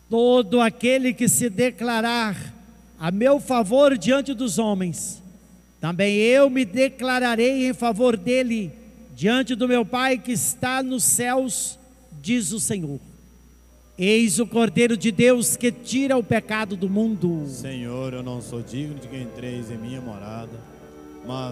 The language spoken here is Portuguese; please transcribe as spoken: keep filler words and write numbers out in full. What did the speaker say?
Todo aquele que se declarar a meu favor diante dos homens, também eu me declararei em favor dele diante do meu Pai que está nos céus, diz o Senhor. Eis o Cordeiro de Deus que tira o pecado do mundo. Senhor, eu não sou digno de que entreis em minha morada, mas